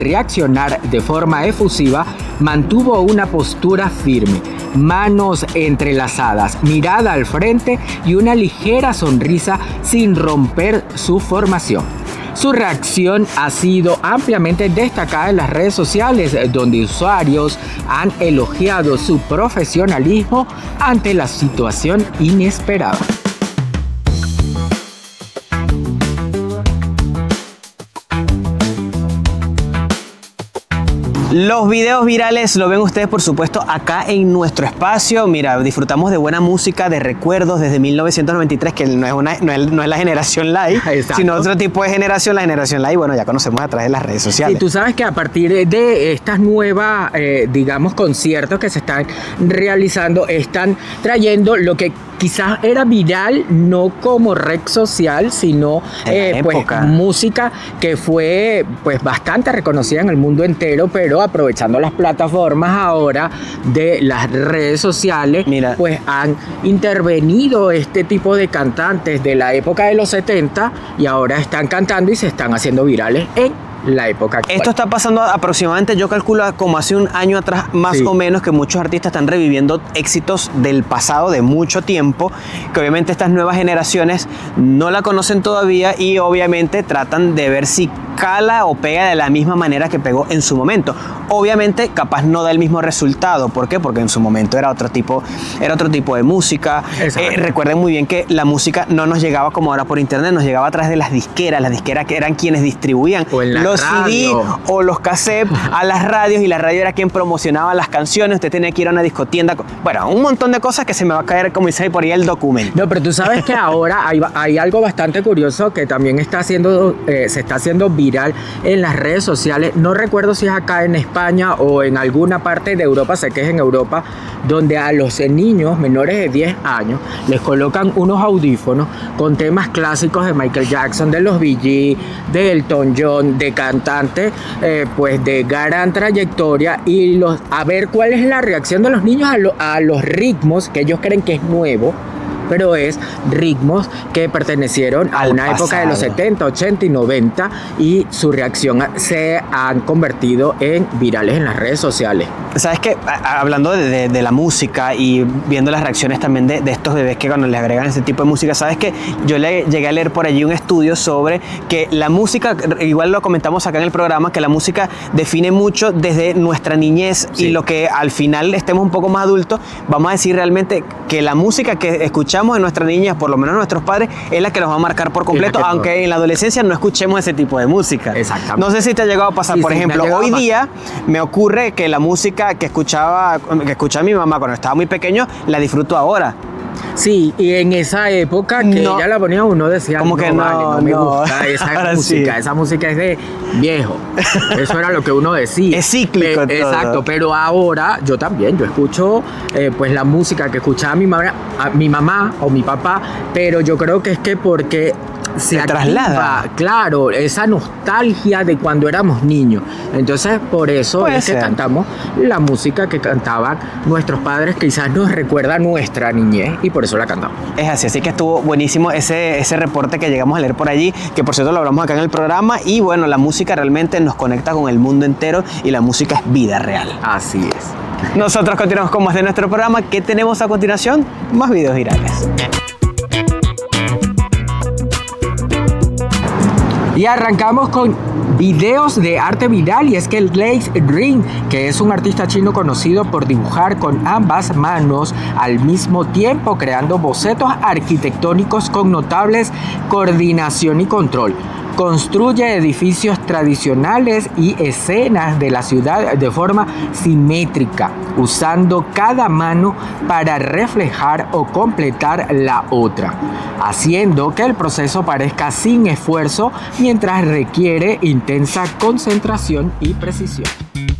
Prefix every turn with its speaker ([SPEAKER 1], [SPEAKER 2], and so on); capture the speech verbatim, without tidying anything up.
[SPEAKER 1] reaccionar de forma efusiva, mantuvo una postura firme, manos entrelazadas, mirada al frente y una ligera sonrisa sin romper su formación. Su reacción ha sido ampliamente destacada en las redes sociales, donde usuarios han elogiado su profesionalismo ante la situación inesperada.
[SPEAKER 2] Los videos virales lo ven ustedes, por supuesto, acá en nuestro espacio. Mira, disfrutamos de buena música, de recuerdos desde mil novecientos noventa y tres, que no es, una, no es, no es la generación live, exacto, sino otro tipo de generación. La generación live, bueno, ya conocemos a través de las redes sociales.
[SPEAKER 1] Y tú sabes que a partir de estas nuevas, eh, digamos, conciertos que se están realizando, están trayendo lo que quizás era viral, no como red social, sino eh, pues, música que fue pues, bastante reconocida en el mundo entero, pero aprovechando las plataformas ahora de las redes sociales, Mira. pues han intervenido este tipo de cantantes de la época de los setenta y ahora están cantando y se están haciendo virales en la época actual.
[SPEAKER 2] Esto está pasando aproximadamente, yo calculo, como hace un año atrás, más sí. o menos, que muchos artistas están reviviendo éxitos del pasado de mucho tiempo, que obviamente estas nuevas generaciones no la conocen todavía y obviamente tratan de ver si cala o pega de la misma manera que pegó en su momento. Obviamente, capaz no da el mismo resultado. ¿Por qué? Porque en su momento era otro tipo, era otro tipo de música. Eh, recuerden muy bien que la música no nos llegaba como ahora por internet, nos llegaba a través de las disqueras, las disqueras que eran quienes distribuían los C D o los cassettes a las radios, y la radio era quien promocionaba las canciones. Usted tenía que ir a una discotienda. Bueno, un montón de cosas que se me va a caer, como dice por ahí, el documento.
[SPEAKER 1] No, pero tú sabes que ahora hay, hay algo bastante curioso que también está haciendo, eh, se está haciendo viral en las redes sociales. No recuerdo si es acá en España o en alguna parte de Europa, sé que es en Europa, donde a los niños menores de diez años les colocan unos audífonos con temas clásicos de Michael Jackson, de los Bee Gees, de Elton John, de cantantes eh, pues de gran trayectoria, y los, a ver cuál es la reacción de los niños a, lo, a los ritmos que ellos creen que es nuevo, pero es ritmos que pertenecieron a una pasado. época de los setenta, ochenta y noventa, y su reacción se han convertido en virales en las redes sociales.
[SPEAKER 2] ¿Sabes qué? Hablando de, de, de la música y viendo las reacciones también de, de estos bebés que cuando le agregan ese tipo de música, ¿sabes qué? Yo le llegué a leer por allí un estudio sobre que la música, igual lo comentamos acá en el programa, que la música define mucho desde nuestra niñez, sí. y lo que al final estemos un poco más adultos, vamos a decir realmente que la música que escuchamos en nuestra niñez, por lo menos nuestros padres, es la que nos va a marcar por completo, aunque en la adolescencia no escuchemos ese tipo de música.
[SPEAKER 1] Exactamente.
[SPEAKER 2] No sé si te ha llegado a pasar, sí, por sí, ejemplo, hoy día me ocurre que la música que escuchaba, que escuchaba mi mamá cuando estaba muy pequeño, la disfruto ahora.
[SPEAKER 1] Sí, y en esa época que no. ella la ponía, uno decía,
[SPEAKER 2] como que no,
[SPEAKER 1] no, vale, no me
[SPEAKER 2] no.
[SPEAKER 1] gusta esa música, sí. esa música es de viejo. Eso era lo que uno decía.
[SPEAKER 2] Es cíclico.
[SPEAKER 1] Pe-
[SPEAKER 2] todo.
[SPEAKER 1] Exacto, pero ahora yo también, yo escucho eh, pues la música que escuchaba mi mamá, a mi mamá o mi papá, pero yo creo que es que porque se, se traslada, claro, esa nostalgia de cuando éramos niños. Entonces, por eso Puede es ser. que cantamos la música que cantaban nuestros padres, que quizás nos recuerda a nuestra niñez, y por eso la cantamos.
[SPEAKER 2] Es así, así que estuvo buenísimo ese, ese reporte que llegamos a leer por allí, que por cierto lo hablamos acá en el programa, y bueno, la música realmente nos conecta con el mundo entero, y la música es vida real.
[SPEAKER 1] Así es.
[SPEAKER 2] Nosotros continuamos con más de nuestro programa. ¿Qué tenemos a continuación? Más videos virales.
[SPEAKER 1] Y arrancamos con videos de arte viral, y es que el Lei Ring, que es un artista chino conocido por dibujar con ambas manos al mismo tiempo, creando bocetos arquitectónicos con notables coordinación y control. Construye edificios tradicionales y escenas de la ciudad de forma simétrica, usando cada mano para reflejar o completar la otra, haciendo que el proceso parezca sin esfuerzo mientras requiere intensa concentración y precisión.